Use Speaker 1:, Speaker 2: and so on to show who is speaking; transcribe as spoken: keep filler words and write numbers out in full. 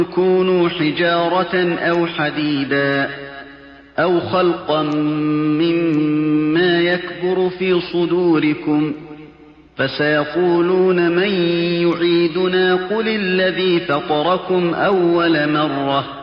Speaker 1: كونوا حجارة أو حديدا أو خلقا مما يكبر في صدوركم فسيقولون من يعيدنا قل الذي فطركم أول مرة